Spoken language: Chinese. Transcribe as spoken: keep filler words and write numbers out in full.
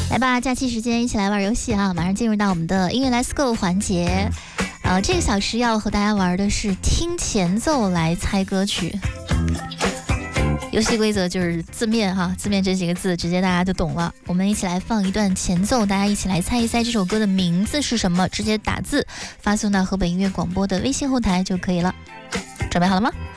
来吧，假期时间一起来玩游戏啊！马上进入到我们的音乐 Let's Go 环节。呃，这个小时要和大家玩的是听前奏来猜歌曲。游戏规则就是字面哈，字面这几个字直接大家就懂了。我们一起来放一段前奏，大家一起来猜一猜这首歌的名字是什么，直接打字发送到河北音乐广播的微信后台就可以了。准备好了吗？